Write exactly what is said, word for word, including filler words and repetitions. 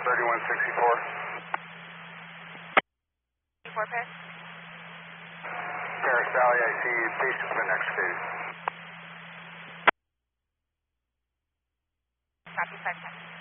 thirty-one sixty-four. four pair. Terrace Valley, I see patient's been extricated. Copy, five ten.